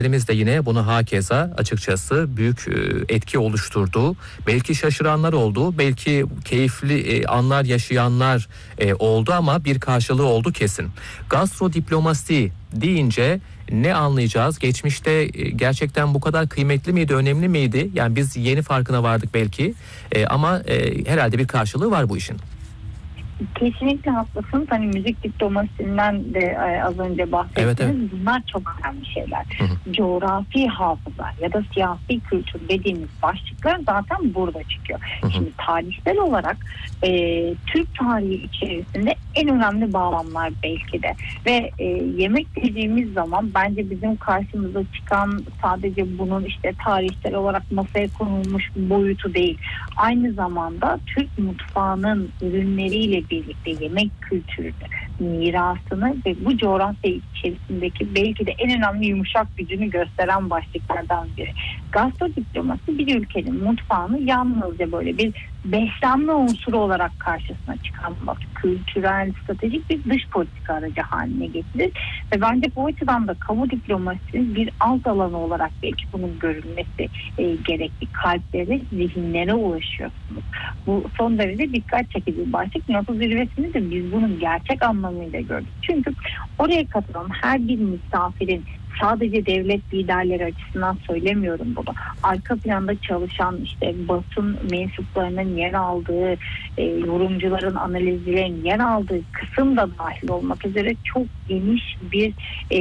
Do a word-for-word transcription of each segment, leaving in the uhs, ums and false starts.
de yine bunu hakeza açıkçası büyük etki oluşturdu. Belki şaşıranlar oldu, belki keyifli anlar yaşayanlar oldu ama bir karşılığı oldu kesin. Gastrodiplomasi deyince ne anlayacağız? Geçmişte gerçekten bu kadar kıymetli miydi, önemli miydi? Yani biz yeni farkına vardık belki ama herhalde bir karşılığı var bu işin. Kesinlikle haklısınız. Hani müzik diplomasinden de az önce bahsettiniz. Evet, evet. Bunlar çok önemli şeyler. Hı hı. Coğrafi hafıza ya da siyasi kültür dediğimiz başlıklar zaten burada çıkıyor. Hı hı. Şimdi tarihsel olarak e, Türk tarihi içerisinde en önemli bağlamlar belki de. Ve e, yemek dediğimiz zaman bence bizim karşımıza çıkan sadece bunun işte tarihsel olarak masaya konulmuş boyutu değil. Aynı zamanda Türk mutfağının ürünleriyle birlikte yemek kültürünü, mirasını ve bu coğrafya içerisindeki belki de en önemli yumuşak gücünü gösteren başlıklardan biri. Gastrodiplomasi bir ülkenin mutfağını yalnızca böyle bir beslenme unsuru olarak karşısına çıkan bak, kültürel, stratejik bir dış politika aracı haline getirir. Ve bence bu açıdan da kamu diplomasinin bir alt alanı olarak belki bunun görülmesi e, gerekli. Kalplere, zihinlere ulaşıyorsunuz. Bu son derece dikkat çekici bir başlık. NATO zirvesinde de biz bunun gerçek anlamıyla gördük. Çünkü oraya katılan her bir misafirin, sadece devlet liderleri açısından söylemiyorum bunu, arka planda çalışan işte basın mensuplarının yer aldığı, e, yorumcuların, analizcilerin yer aldığı kısım da dahil olmak üzere çok geniş bir e,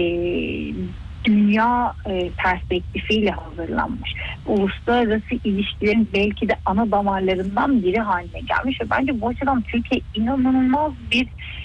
dünya e, perspektifiyle hazırlanmış. Uluslararası ilişkilerin belki de ana damarlarından biri haline gelmiş ve bence bu açıdan Türkiye inanılmaz bir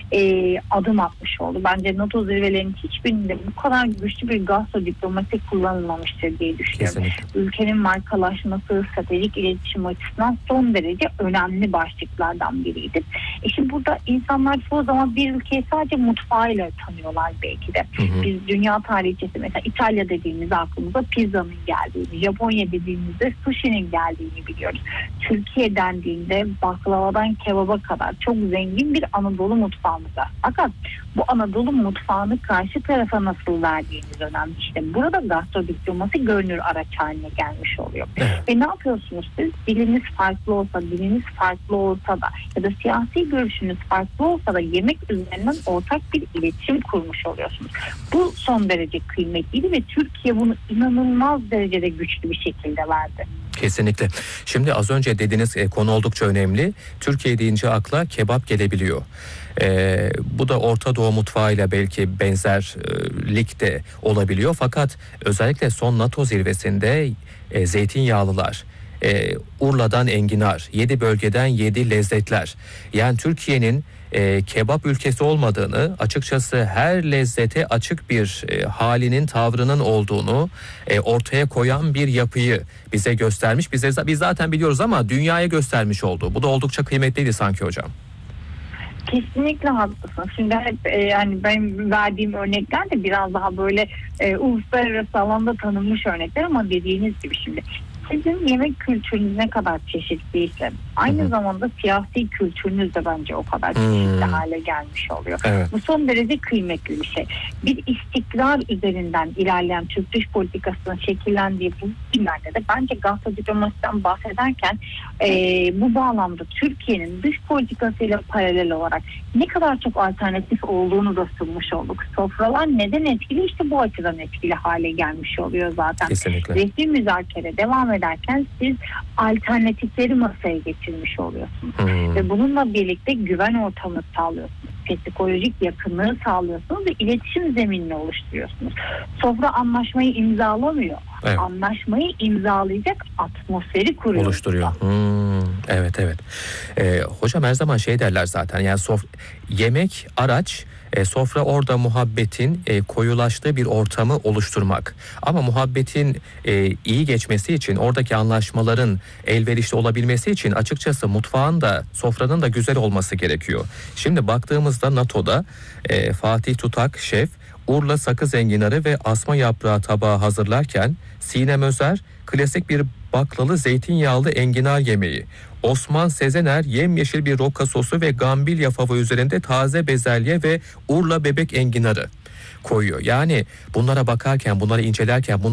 e, adım atmış oldu. Bence NATO zirvelerinin hiçbirinde bu kadar güçlü bir gastrodiplomasi kullanılmamıştır diye düşünüyorum. Kesinlikle. Ülkenin markalaşması, stratejik iletişim açısından son derece önemli başlıklardan biriydi. E şimdi burada insanlar çoğu zaman bir ülkeyi sadece mutfağıyla tanıyorlar belki de. Hı hı. Biz dünya tarihçesi mesela İtalya dediğimizde aklımıza pizzanın geldiğini, Japonya dediğimizde sushi'nin geldiğini biliyoruz. Türkiye dendiğinde baklavadan kebaba kadar çok zengin bir Anadolu mutfağımız var. Fakat bu Anadolu mutfağını karşı tarafa nasıl verdiğimiz önemli. İşte burada gastrodiplomasi görünür araç haline gelmiş oluyor. Evet. Ve ne yapıyorsunuz siz? Diliniz farklı olsa, diliniz farklı olsa da ya da siyasi görüşünüz farklı olsa da yemek üzerinden ortak bir iletişim kurmuş oluyorsunuz. Bu son derece kıymetliydi ve Türkiye bunu inanılmaz derecede güçlü bir şekilde verdi. Kesinlikle. Şimdi az önce dediğiniz e, konu oldukça önemli. Türkiye deyince akla kebap gelebiliyor. E, bu da Orta Doğu mutfağıyla belki benzerlik de olabiliyor. Fakat özellikle son NATO zirvesinde e, zeytinyağlılar, e, Urla'dan enginar, yedi bölgeden yedi lezzetler. Yani Türkiye'nin E, kebap ülkesi olmadığını, açıkçası her lezzete açık bir e, halinin, tavrının olduğunu e, ortaya koyan bir yapıyı bize göstermiş. Bize biz zaten biliyoruz ama dünyaya göstermiş oldu. Bu da oldukça kıymetliydi sanki hocam. Kesinlikle haklısın. Şimdi hep e, yani benim verdiğim örnekler de biraz daha böyle e, uluslararası alanda tanınmış örnekler ama dediğiniz gibi şimdi sizin yemek kültürünüz ne kadar çeşitliyse aynı Hı-hı. zamanda siyasi kültürünüz de bence o kadar çeşitli Hı-hı. hale gelmiş oluyor. Evet. Bu son derece kıymetli bir şey. Bir istikrar üzerinden ilerleyen Türk dış politikasının şekillendiği bu günlerde de bence gastrodiplomasi'den bahsederken e, bu bağlamda Türkiye'nin dış politikasıyla paralel olarak ne kadar çok alternatif olduğunu da sunmuş olduk. Sofralar neden etkili? İşte bu açıdan etkili hale gelmiş oluyor zaten. Kesinlikle. Resmi müzakere devam ederken siz alternatifleri masaya getirmiş oluyorsunuz. Hmm. Ve bununla birlikte güven ortamı sağlıyorsunuz. Psikolojik yakınlığı sağlıyorsunuz ve iletişim zeminini oluşturuyorsunuz. Sofra anlaşmayı imzalamıyor. Evet. Anlaşmayı imzalayacak atmosferi kuruyor. Oluşturuyor. Hmm. Evet evet. Ee, hocam her zaman şey derler zaten, yani sof- yemek araç, e, sofra orada muhabbetin e, koyulaştığı bir ortamı oluşturmak. Ama muhabbetin e, iyi geçmesi için, oradaki anlaşmaların elverişli olabilmesi için açıkçası mutfağın da sofranın da güzel olması gerekiyor. Şimdi baktığımızda NATO'da e, Fatih Tutak şef Urla sakız enginarı ve asma yaprağı tabağı hazırlarken Sinem Özer klasik bir baklalı zeytinyağlı enginar yemeği, Osman Sezener yemyeşil bir roka sosu ve gambilya fava üzerinde taze bezelye ve Urla bebek enginarı koyuyor. Yani bunlara bakarken, bunları incelerken